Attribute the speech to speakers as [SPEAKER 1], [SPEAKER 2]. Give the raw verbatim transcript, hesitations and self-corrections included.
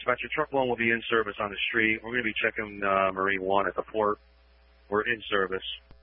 [SPEAKER 1] Dispatcher, truck one will be in service on the street. We're going to be checking uh, Marine one at the port. We're in service.